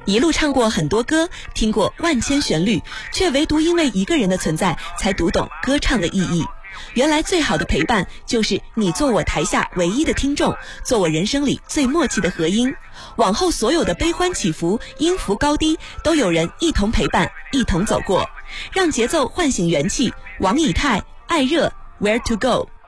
一路唱过很多歌，听过万千旋律，却唯独因为一个人的存在，才读懂歌唱的意义。原来最好的陪伴，就是你做我台下唯一的听众，做我人生里最默契的和音。往后所有的悲欢起伏，音符高低，都有人一同陪伴，一同走过。让节奏唤醒元气，王以太，爱热 Where to go。